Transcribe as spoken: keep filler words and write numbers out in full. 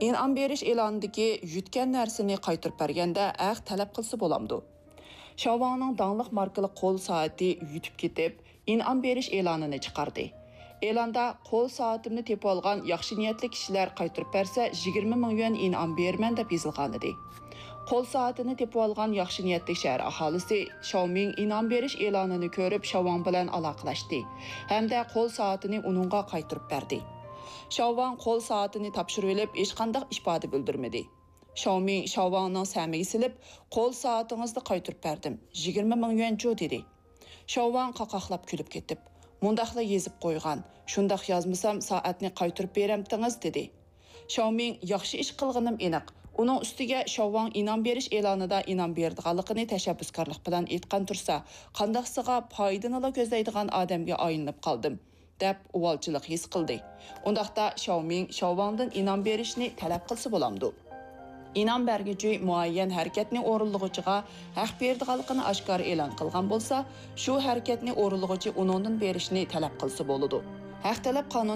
İn'am berish e'lonidagi yutgan narsani qaytarib berganda aq talab qilsa bo'lamdi. Xiaowangsning dаңlıq markali qo'l soati yutib ketib, in'am berish e'lonini chiqardi. E'londa qo'l soatimni tepib olgan yaxshi niyatli kishilar qaytarib bersa yigirma ming yuan in'am berman deb yozilgan edi. Qo'l soatini tepib olgan yaxshi niyatli shahar aholisi Xiaoming in'am berish e'lonini ko'rib Xiaowang bilan aloqalashdi hamda qo'l soatini uningga qaytarib berdi. Xiaowang qo'l soatini topshirib olib, hech qanday ifoda bildirmadi. Xiaoming Xiaowangning samiga silib, qo'l soatingizni qaytarib berdim. yigirma ming yuan jo dedi. Xiaowang qaqaqlab kulib ketib, "Mundaqla yezib qo'ygan. Shundaq yozmasam soatni qaytarib beramdingiz" dedi. Xiaoming yaxshi ish qilganim aniq. Uning ustiga Xiaowang in'am berish e'lonida in'am berdiganligini tashabbuskorlik bilan aytgan tursa, qandaqsiga foydani ko'zlaydigan odamga aylanib qoldim deb uvalchilik his qildi. Undaqda Xiaoming Xiaowangdan in'am berishni talab qilsa bo'lamdi. İn'am bergücü muayyan hareketni o'rinlag'uchiga haq berdiganligini oshkor e'lon qilgan bo'lsa, shu harakatni o'rinlag'uchi uningdan berishni talab qilsa bo'ladi. Haq talab qonun